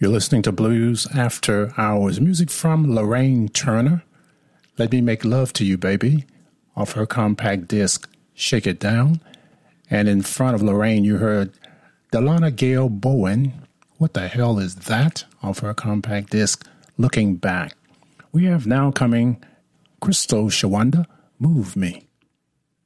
You're listening to Blues After Hours, music from Lorraine Turner. Let Me Make Love to You, Baby, off her compact disc, Shake It Down. And in front of Lorraine, you heard Delana Gail Bowen, What the Hell Is That, off her compact disc, Looking Back. We have now coming Crystal Shawanda, Move Me.